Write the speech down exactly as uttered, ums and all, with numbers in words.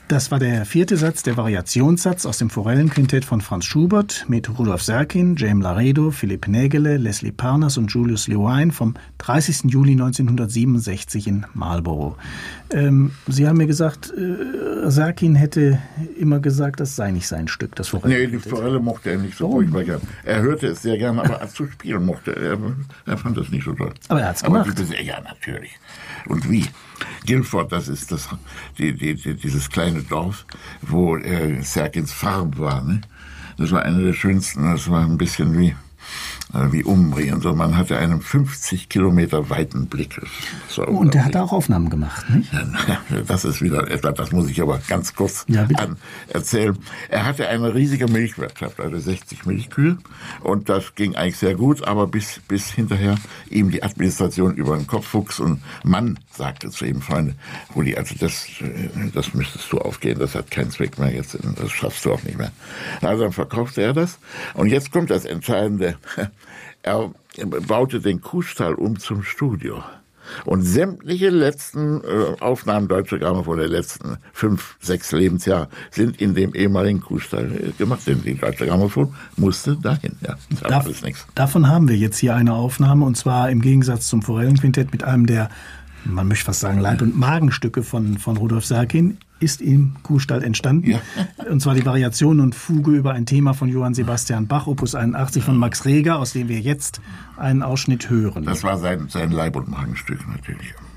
Das war der vierte Satz, der Variationssatz aus dem Forellenquintett von Franz Schubert mit Rudolf Serkin, James Laredo, Philipp Nägele, Leslie Parnas und Julius Lewine vom dreißigsten Juli neunzehnhundertsiebenundsechzig in Marlborough. Ähm, Sie haben mir gesagt, äh, Serkin hätte immer gesagt, das sei nicht sein Stück, das Forellenquintett. Nee, die Forelle mochte er nicht so furchtbar gern. Er hörte es sehr gerne, aber zu spielen mochte er. Er fand das nicht so toll. Aber er hat's gemacht. Aber die, ja, natürlich. Und wie? Guilford, das ist das, die, die, die, dieses kleine Dorf, wo äh, Serkins Farm war. Ne? Das war eine der schönsten. Das war ein bisschen wie äh, wie Umbri und so. Man hatte einen fünfzig Kilometer weiten Blick. Oh, und der hat auch Aufnahmen gemacht, nicht? Ja, das ist wieder etwas, das muss ich aber ganz kurz ja, an erzählen. Er hatte eine riesige Milchwirtschaft, also sechzig Milchkühe, und das ging eigentlich sehr gut, aber bis, bis hinterher ihm die Administration über den Kopf wuchs und Mann sagte zu ihm, Freunde, Rudi, also das, das müsstest du aufgehen, das hat keinen Zweck mehr jetzt, das schaffst du auch nicht mehr. Also dann verkaufte er das und jetzt kommt das Entscheidende. Er baute den Kuhstall um zum Studio. Und sämtliche letzten äh, Aufnahmen Deutsche Grammophon der letzten fünf, sechs Lebensjahre sind in dem ehemaligen Kuhstall äh, gemacht. Denn die Deutsche Grammophon musste dahin. Ja, das Dav- alles nichts. Davon haben wir jetzt hier eine Aufnahme, und zwar im Gegensatz zum Forellenquintett mit einem der, man möchte fast sagen, Leib- und Magenstücke von, von Rudolf Serkin, ist im Kuhstall entstanden. Ja. Und zwar die Variation und Fuge über ein Thema von Johann Sebastian Bach, Opus einundachtzig von Max Reger, aus dem wir jetzt einen Ausschnitt hören. Das war sein, sein Leib- und Magenstück natürlich.